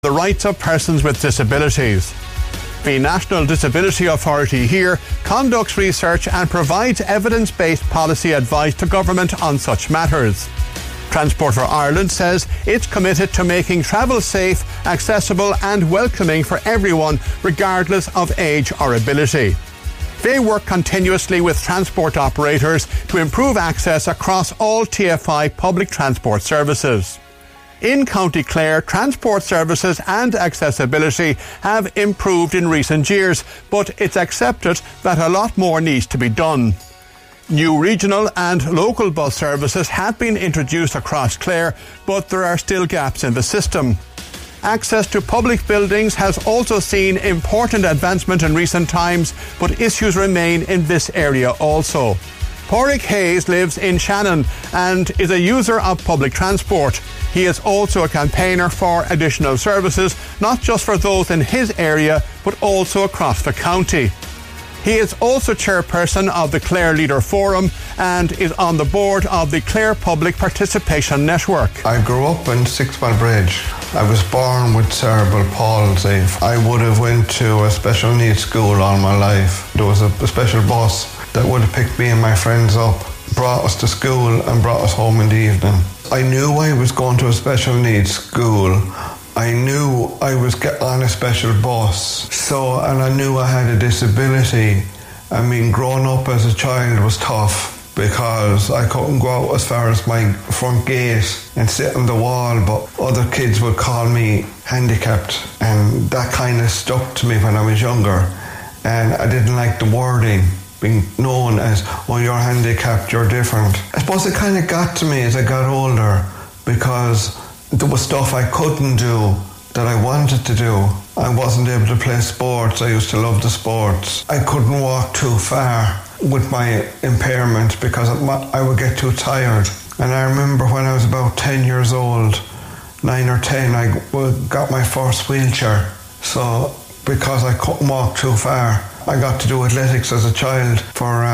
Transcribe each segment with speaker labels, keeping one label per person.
Speaker 1: the rights of persons with disabilities. The National Disability Authority here conducts research and provides evidence-based policy advice to government on such matters. Transport for Ireland says it's committed to making travel safe, accessible and welcoming for everyone, regardless of age or ability. They work continuously with transport operators to improve access across all TFI public transport services. In County Clare, transport services and accessibility have improved in recent years, but it's accepted that a lot more needs to be done. New regional and local bus services have been introduced across Clare, but there are still gaps in the system. Access to public buildings has also seen important advancement in recent times, but issues remain in this area also. Pádraig Hayes lives in Shannon and is a user of public transport. He is also a campaigner for additional services, not just for those in his area, but also across the county. He is also chairperson of the Clare Leader Forum and is on the board of the Clare Public Participation Network.
Speaker 2: I grew up in Sixwell Bridge. I was born with cerebral palsy. I would have went to a special needs school all my life. There was a special bus that would have picked me and my friends up, brought us to school and brought us home in the evening. I knew I was going to a special needs school. I knew I was getting on a special bus. And I knew I had a disability. I mean, growing up as a child was tough because I couldn't go out as far as my front gate and sit on the wall, but other kids would call me handicapped, and that kind of stuck to me when I was younger. And I didn't like the wording, being known as, oh, you're handicapped, you're different. I suppose it kind of got to me as I got older because there was stuff I couldn't do that I wanted to do. I wasn't able to play sports. I used to love the sports. I couldn't walk too far with my impairment because I would get too tired. And I remember when I was about 10 years old, 9 or 10, I got my first wheelchair. So because I couldn't walk too far, I got to do athletics as a child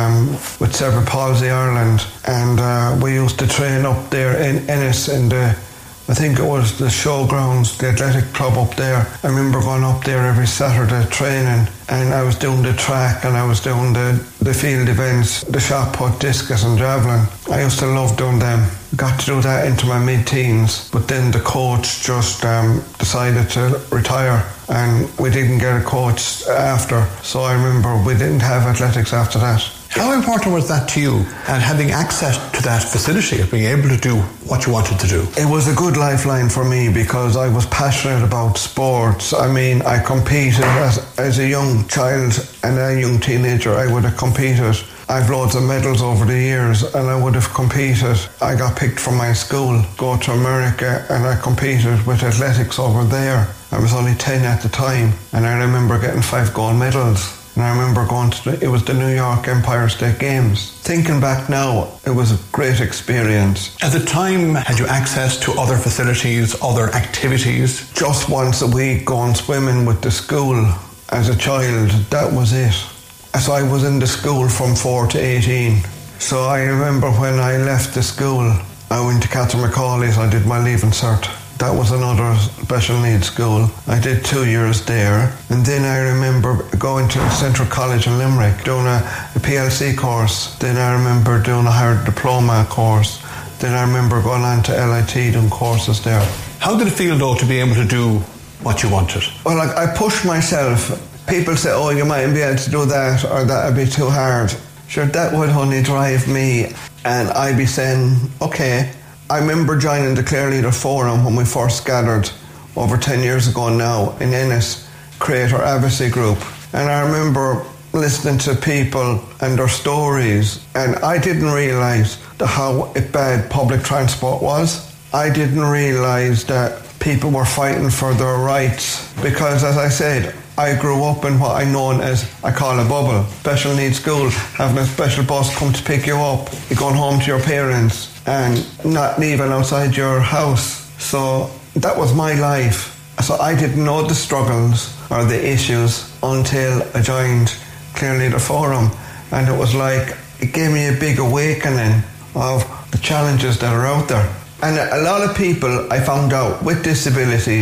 Speaker 2: with Cerebral Palsy Ireland, and we used to train up there in Ennis in I think it was the showgrounds, the athletic club up there. I remember going up there every Saturday training, and I was doing the track and I was doing the field events, the shot put, discus and javelin. I used to love doing them. Got to do that into my mid-teens, but then the coach just decided to retire and we didn't get a coach after. So I remember we didn't have athletics after that.
Speaker 1: How important was that to you, and having access to that facility of being able to do what you wanted to do?
Speaker 2: It was a good lifeline for me because I was passionate about sports. I mean, I competed as a young child and a young teenager. I would have competed. I've loads of medals over the years and I would have competed. I got picked from my school, go to America, and I competed with athletics over there. I was only 10 at the time, and I remember getting 5 gold medals. And I remember going to it was the New York Empire State Games. Thinking back now, it was a great experience.
Speaker 1: At the time, had you access to other facilities, other activities?
Speaker 2: Just once a week, going swimming with the school as a child, that was it. So I was in the school from 4 to 18. So I remember when I left the school, I went to Catherine Macaulay's, I did my Leaving Cert. That was another special needs school. I did 2 years there. And then I remember going to Central College in Limerick, doing a PLC course. Then I remember doing a higher diploma course. Then I remember going on to LIT doing courses there.
Speaker 1: How did it feel, though, to be able to do what you wanted?
Speaker 2: Well, I pushed myself. People say, oh, you mightn't be able to do that, or that would be too hard. Sure, that would only drive me. And I'd be saying, okay. I remember joining the Clare Leader Forum when we first gathered over 10 years ago now in Ennis, Creator Advocacy Group. And I remember listening to people and their stories, and I didn't realise how bad public transport was. I didn't realise that people were fighting for their rights because, as I said, I grew up in what I known as, I call a bubble. Special needs school, having a special bus come to pick you up, you're going home to your parents and not leaving outside your house. So that was my life. So I didn't know the struggles or the issues until I joined Clare Leader Forum. And it was like, it gave me a big awakening of the challenges that are out there. And a lot of people, I found out, with disabilities,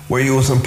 Speaker 2: we're using